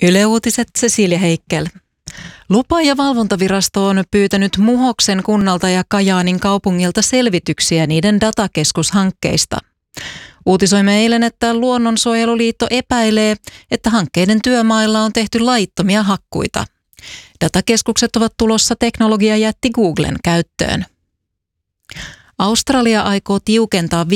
Yle Uutiset, Cecilia Heikkel. Lupa- ja valvontavirasto on pyytänyt Muhoksen kunnalta ja Kajaanin kaupungilta selvityksiä niiden datakeskushankkeista. Uutisoimme eilen, että Luonnonsuojeluliitto epäilee, että hankkeiden työmailla on tehty laittomia hakkuita. Datakeskukset ovat tulossa teknologiajätti Googlen käyttöön. Australia aikoo tiukentaa